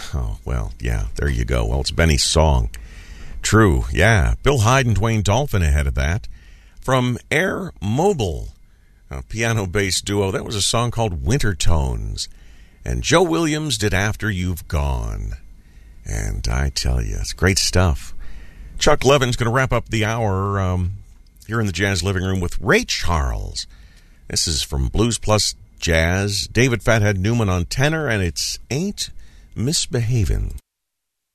Oh, well, yeah, there you go. Well, it's Benny's song. True, yeah. Bill Hyde and Dwayne Dolphin ahead of that. From Air Mobile, a piano-based duo, that was a song called Winter Tones. And Joe Williams did After You've Gone. And I tell you, it's great stuff. Chuck Levin's going to wrap up the hour here in the Jazz Living Room with Ray Charles. This is from Blues Plus Jazz. David Fathead Newman on tenor, and it's Ain't Misbehavin'.